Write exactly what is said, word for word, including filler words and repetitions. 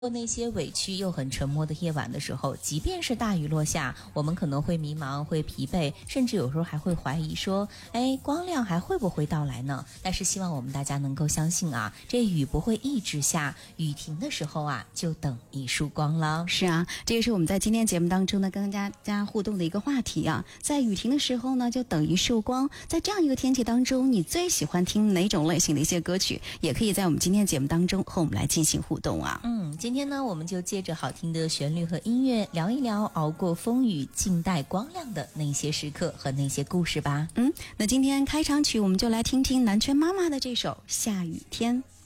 那些委屈又很沉默的夜晚的时候，即便是大雨落下，我们可能会迷茫，会疲惫，甚至有时候还会怀疑说，哎，光亮还会不会到来呢？但是希望我们大家能够相信啊，这雨不会一直下，雨停的时候啊，就等一束光了。 是啊，这也是我们在今天节目当中呢跟大家互动的一个话题啊。在雨停的时候呢，就等一束光。在这样一个天气当中，你最喜欢听哪种类型的一些歌曲？也可以在我们今天节目当中和我们来进行互动啊。 嗯，今天呢，我们就借着好听的旋律和音乐，聊一聊熬过风雨、静待光亮的那些时刻和那些故事吧。 嗯，那今天开场曲我们就来听听南拳妈妈的这首《下雨天》。